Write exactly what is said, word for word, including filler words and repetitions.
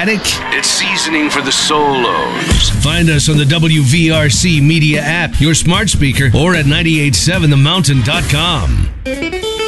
dramatic? It's seasoning for the solos. Find us on the W V R C Media app, your smart speaker, or at nine eight seven the mountain dot com.